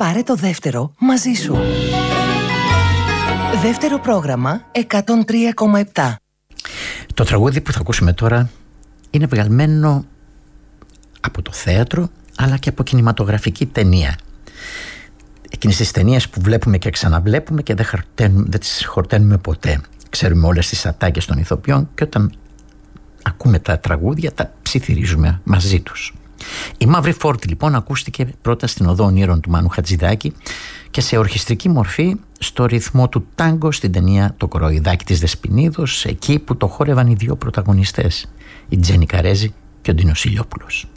πάρε το δεύτερο μαζί σου. Δεύτερο πρόγραμμα 103,7. Το τραγούδι που θα ακούσουμε τώρα είναι βγαλμένο από το θέατρο αλλά και από κινηματογραφική ταινία. Εκείνες τις ταινίες που βλέπουμε και ξαναβλέπουμε και δεν τις χορταίνουμε ποτέ. Ξέρουμε όλες τις ατάκες των ηθοποιών και όταν ακούμε τα τραγούδια τα ψιθυρίζουμε μαζί τους. Η Μαύρη Φόρτη λοιπόν ακούστηκε πρώτα στην Οδό Ονείρων του Μάνου Χατζηδάκη και σε ορχιστρική μορφή στο ρυθμό του τάγκο στην ταινία «Το κοροϊδάκι της Δεσποινίδος», εκεί που το χόρευαν οι δύο πρωταγωνιστές, η Τζένι Καρέζη και ο Ντίνος Ηλιόπουλος.